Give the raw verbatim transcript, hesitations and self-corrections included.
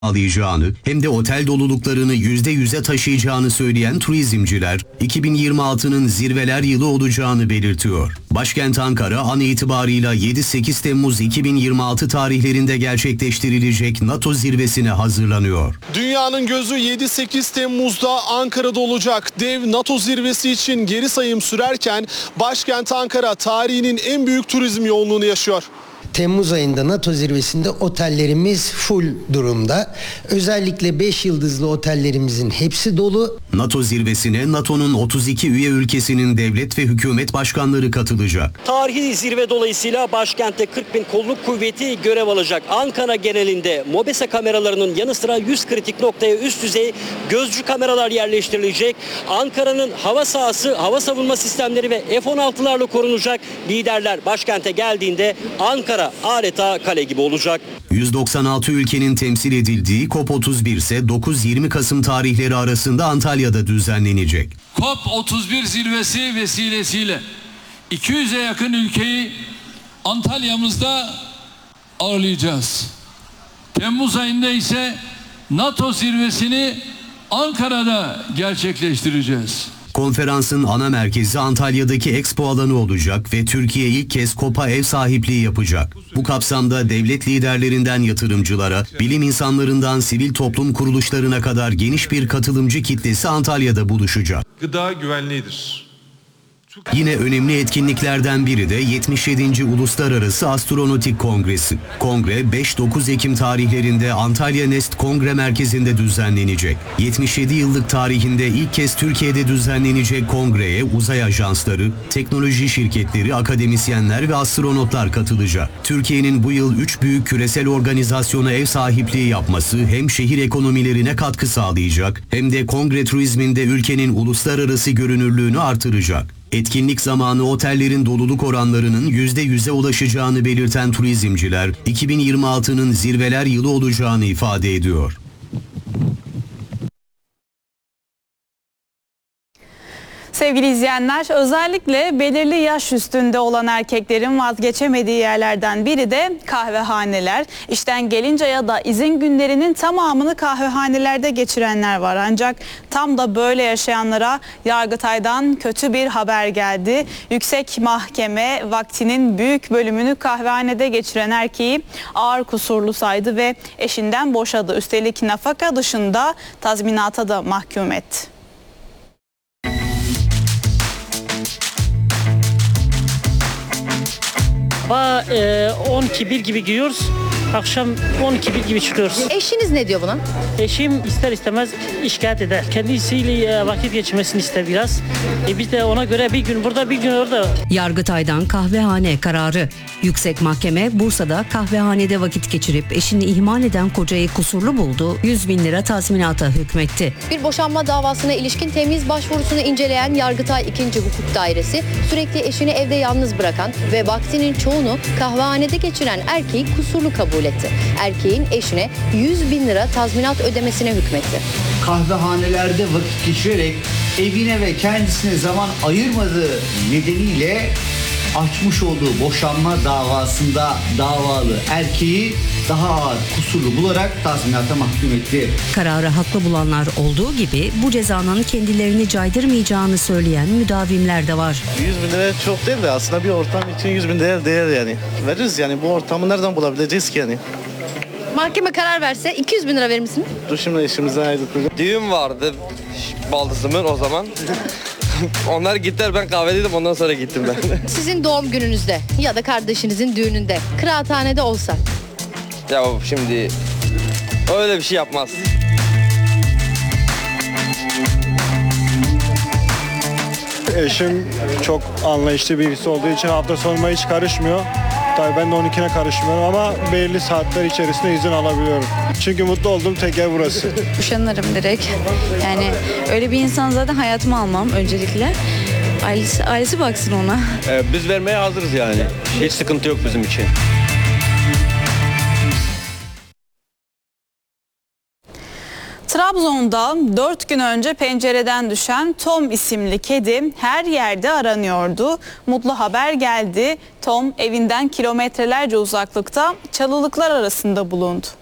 sağlayacağını hem de otel doluluklarını yüzde yüze taşıyacağını söyleyen turizmciler, iki bin yirmi altının zirveler yılı olacağını belirtiyor. Başkent Ankara an itibarıyla yedi sekiz Temmuz iki bin yirmi altı tarihlerinde gerçekleştirilecek NATO zirvesine hazırlanıyor. Dünyanın gözü yedi sekiz Temmuz'da Ankara'da olacak. Dev NATO zirvesi için geri sayım sürerken başkent Ankara tarihinin en büyük turizm yoğunluğunu yaşıyor. Temmuz ayında NATO zirvesinde otellerimiz full durumda. Özellikle beş yıldızlı otellerimizin hepsi dolu. NATO zirvesine NATO'nun otuz iki üye ülkesinin devlet ve hükümet başkanları katılacak. Tarihi zirve dolayısıyla başkentte kırk bin kolluk kuvveti görev alacak. Ankara genelinde MOBESE kameralarının yanı sıra yüz kritik noktaya üst düzey gözcü kameralar yerleştirilecek. Ankara'nın hava sahası, hava savunma sistemleri ve F on altılarla korunacak. Liderler başkente geldiğinde Ankara adeta kale gibi olacak. yüz doksan altı ülkenin temsil edildiği COP otuz bir ise dokuz yirmi Kasım tarihleri arasında Antalya'da düzenlenecek. COP otuz bir zirvesi vesilesiyle iki yüze yakın ülkeyi Antalya'mızda ağırlayacağız. Temmuz ayında ise NATO zirvesini Ankara'da gerçekleştireceğiz. Konferansın ana merkezi Antalya'daki Expo alanı olacak ve Türkiye ilk kez COP'a ev sahipliği yapacak. Bu kapsamda devlet liderlerinden yatırımcılara, bilim insanlarından sivil toplum kuruluşlarına kadar geniş bir katılımcı kitlesi Antalya'da buluşacak. Gıda güvenliğidir. Yine önemli etkinliklerden biri de yetmiş yedinci Uluslararası Astronötik Kongresi. Kongre beş dokuz Ekim tarihlerinde Antalya Nest Kongre Merkezi'nde düzenlenecek. yetmiş yedi yıllık tarihinde ilk kez Türkiye'de düzenlenecek kongreye uzay ajansları, teknoloji şirketleri, akademisyenler ve astronotlar katılacak. Türkiye'nin bu yıl üç büyük küresel organizasyona ev sahipliği yapması hem şehir ekonomilerine katkı sağlayacak hem de kongre turizminde ülkenin uluslararası görünürlüğünü artıracak. Etkinlik zamanı otellerin doluluk oranlarının yüzde yüze ulaşacağını belirten turizmciler, iki bin yirmi altının zirveler yılı olacağını ifade ediyor. Sevgili izleyenler, özellikle belirli yaş üstünde olan erkeklerin vazgeçemediği yerlerden biri de kahvehaneler. İşten gelince ya da izin günlerinin tamamını kahvehanelerde geçirenler var. Ancak tam da böyle yaşayanlara Yargıtay'dan kötü bir haber geldi. Yüksek Mahkeme vaktinin büyük bölümünü kahvehanede geçiren erkeği ağır kusurlu saydı ve eşinden boşadı. Üstelik nafaka dışında tazminata da mahkum etti. Sabah on iki bir gibi giriyoruz, akşam on iki bir gibi çıkıyoruz. Eşiniz ne diyor buna? Eşim ister istemez şikayet eder. Kendisiyle vakit geçirmesini ister biraz. E biz de ona göre bir gün burada bir gün orada. Yargıtay'dan kahvehane kararı. Yüksek Mahkeme Bursa'da kahvehanede vakit geçirip eşini ihmal eden kocayı kusurlu buldu. yüz bin lira tazminata hükmetti. Bir boşanma davasına ilişkin temyiz başvurusunu inceleyen Yargıtay ikinci Hukuk Dairesi sürekli eşini evde yalnız bırakan ve vaktinin çoğunu kahvehanede geçiren erkeği kusurlu kabul etti. Erkeğin eşine yüz bin lira tazminat ödemesine hükmetti. Kahvehanelerde vakit geçirerek evine ve kendisine zaman ayırmadığı nedeniyle açmış olduğu boşanma davasında davalı erkeği daha ağır kusurlu bularak tazminata mahkum etti. Kararı haklı bulanlar olduğu gibi bu cezanın kendilerini caydırmayacağını söyleyen müdavimler de var. yüz bin lira çok değil de aslında bir ortam için yüz bin lira değer yani. Veririz yani, bu ortamı nereden bulabileceğiz ki yani? Mahkeme karar verse iki yüz bin lira verir misin? Dur şimdi eşimizden ayrıldık. Düğün vardı baldızımın o zaman. Onlar gittiler, ben kahvedeydim, ondan sonra gittim ben. Sizin doğum gününüzde ya da kardeşinizin düğününde kıraathanede olsa? Ya şimdi öyle bir şey yapmaz. Eşim çok anlayışlı birisi olduğu için hafta sonuma hiç karışmıyor. Tabii ben de onunkine karışmıyorum ama belirli saatler içerisinde izin alabiliyorum. Çünkü mutlu olduğum tek yer burası. Boşanırım direkt. Yani öyle bir insan zaten hayatıma almam öncelikle. Ailesi, ailesi baksın ona. Ee, biz vermeye hazırız yani. Hiç sıkıntı yok bizim için. Trabzon'da dört gün önce pencereden düşen Tom isimli kedi her yerde aranıyordu. Mutlu haber geldi. Tom evinden kilometrelerce uzaklıkta çalılıklar arasında bulundu.